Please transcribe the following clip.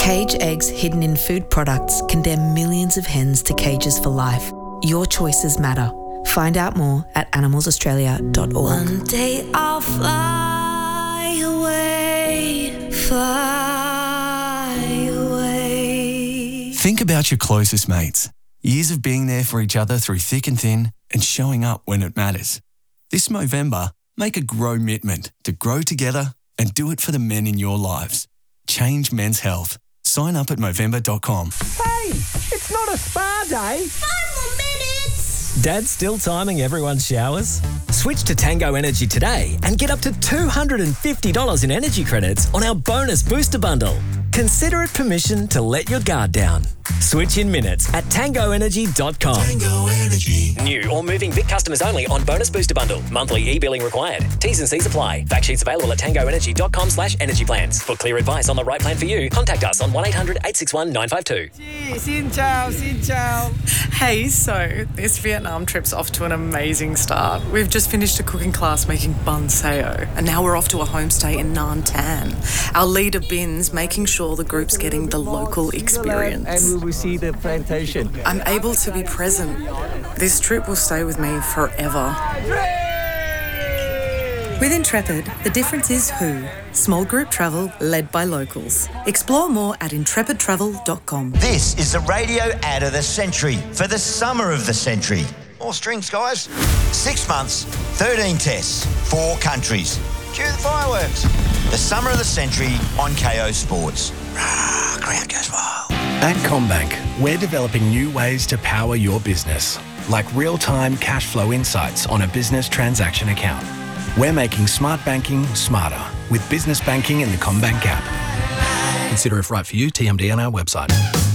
Cage eggs hidden in food products condemn millions of hens to cages for life. Your choices matter. Find out more at animalsaustralia.org. One day I'll fly away, fly away. Think about your closest mates. Years of being there for each other through thick and thin and showing up when it matters. This Movember, make a grow commitment to grow together and do it for the men in your lives. Change men's health. Sign up at Movember.com. Hey, it's not a spa day. 5 more minutes. Dad's still timing everyone's showers? Switch to Tango Energy today and get up to $250 in energy credits on our bonus booster bundle. Consider it permission to let your guard down. Switch in minutes at tangoenergy.com. Tango Energy. New or moving Vic customers only on bonus booster bundle. Monthly e-billing required. T's and C's apply. Fact sheets available at tangoenergy.com/energy plans. For clear advice on the right plan for you, contact us on 1800-861-952. Xin chào, xin chào. Hey, so this Vietnam trip's off to an amazing start. We've just finished a cooking class making bun sao, and now we're off to a homestay in Nam Tan. Our leader Bin's making sure the group's getting the local experience. And we will see the plantation. I'm able to be present. This trip will stay with me forever. With Intrepid, the difference is who. Small group travel led by locals. Explore more at intrepidtravel.com. This is the radio ad of the century for the summer of the century. More strings, guys. 6 months, 13 tests, 4 countries. Cue the fireworks. The summer of the century on KO Sports. Crowd goes wild. At CommBank, we're developing new ways to power your business, like real-time cash flow insights on a business transaction account. We're making smart banking smarter with business banking in the CommBank app. Consider if right for you, TMD on our website.